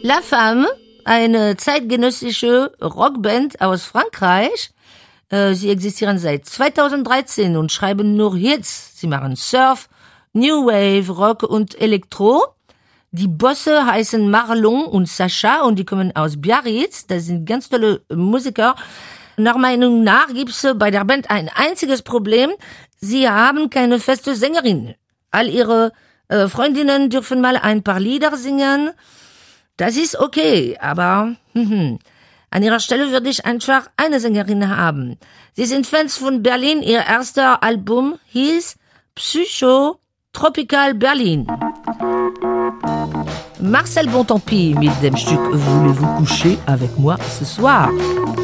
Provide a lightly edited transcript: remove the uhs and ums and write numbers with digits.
La Femme, eine zeitgenössische Rockband aus Frankreich. Sie existieren seit 2013 und schreiben nur Hits. Sie machen Surf, New Wave, Rock und Elektro. Die Bosse heißen Marlon und Sascha und die kommen aus Biarritz. Das sind ganz tolle Musiker. Nach Meinung nach gibt's bei der Band ein einziges Problem. Sie haben keine feste Sängerin. All ihre Freundinnen dürfen mal ein paar Lieder singen. Das ist okay, aber an ihrer Stelle würde ich einfach eine Sängerin haben. Sie sind Fans von Berlin. Ihr erster Album hieß Psycho Tropical Berlin. Marcel Bontempi mit dem Stück Voulez-vous coucher avec moi ce soir?